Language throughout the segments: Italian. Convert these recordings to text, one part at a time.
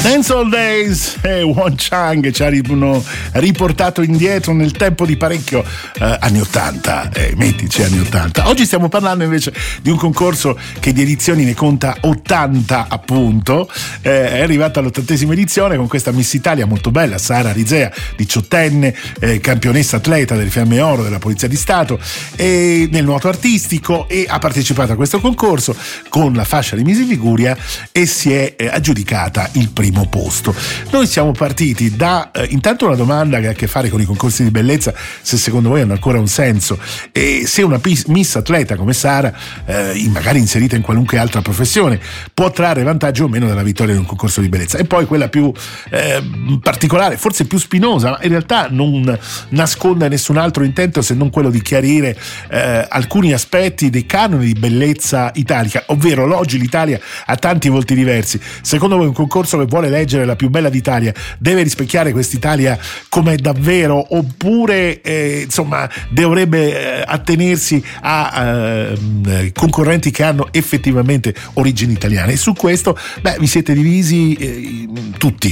Dancehall Days e Won Chang ci hanno riportato indietro nel tempo di parecchio anni 80, mettici anni 80. Oggi stiamo parlando invece di un concorso che di edizioni ne conta 80 appunto, è arrivata all'80esima edizione con questa Miss Italia molto bella, Sara Rizea, 18enne, campionessa atleta del Fiamme Oro della Polizia di Stato e nel nuoto artistico, e ha partecipato a questo concorso con la fascia di Miss Liguria e si è aggiudicata il primo posto. Noi siamo partiti da intanto una domanda che ha a che fare con i concorsi di bellezza, se secondo voi hanno ancora un senso, e se una Miss atleta come Sara, magari inserita in qualunque altra professione, può trarre vantaggio o meno dalla vittoria di un concorso di bellezza. E poi quella più particolare, forse più spinosa, ma in realtà non nasconde nessun altro intento se non quello di chiarire alcuni aspetti dei canoni di bellezza italica, ovvero oggi l'Italia ha tanti volti diversi. Secondo voi un concorso che vuole leggere la più bella d'Italia deve rispecchiare quest'Italia com'è davvero, oppure insomma dovrebbe attenersi a concorrenti che hanno effettivamente origini italiane? E su questo vi siete divisi tutti.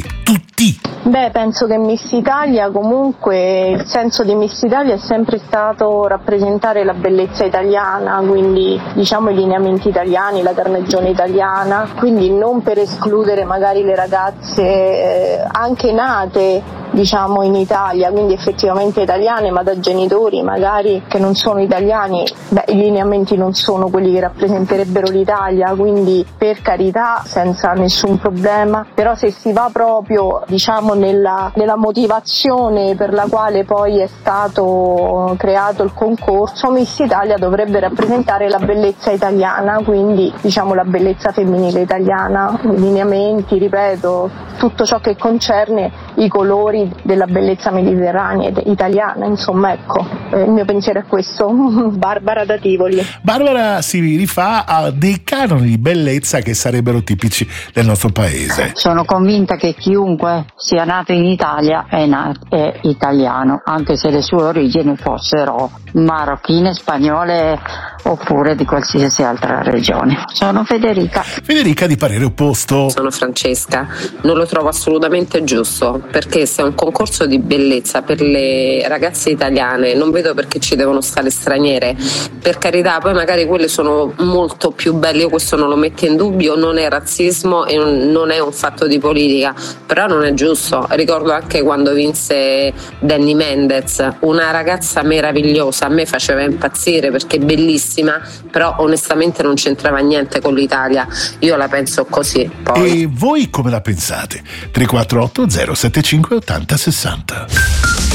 Penso che Miss Italia, comunque il senso di Miss Italia è sempre stato rappresentare la bellezza italiana, quindi diciamo i lineamenti italiani, la carnagione italiana, quindi non per escludere magari le ragazze anche nate diciamo in Italia, quindi effettivamente italiane, ma da genitori magari che non sono italiani, i lineamenti non sono quelli che rappresenterebbero l'Italia, quindi per carità, senza nessun problema, però se si va proprio diciamo nella motivazione per la quale poi è stato creato il concorso, Miss Italia dovrebbe rappresentare la bellezza italiana, quindi diciamo la bellezza femminile italiana, i lineamenti, ripeto, tutto ciò che concerne i colori della bellezza mediterranea italiana, insomma, ecco, il mio pensiero è questo. Barbara da Tivoli. Barbara si rifà a dei canoni di bellezza che sarebbero tipici del nostro paese. Sono convinta che chiunque sia nato in Italia è italiano, anche se le sue origini fossero marocchine, spagnole oppure di qualsiasi altra regione. Sono Federica. Federica di parere opposto. Sono Francesca. Non lo trovo assolutamente giusto, perché se è un concorso di bellezza per le ragazze italiane, non vedo perché ci devono stare straniere. Per carità, poi magari quelle sono molto più belle, io questo non lo metto in dubbio, non è razzismo e non è un fatto di politica, però non è giusto. Ricordo anche quando vinse Danny Mendez, una ragazza meravigliosa, a me faceva impazzire perché è bellissima, però onestamente non c'entrava niente con l'Italia. Io la penso così. Poi. E voi come la pensate? 348 075 80 60.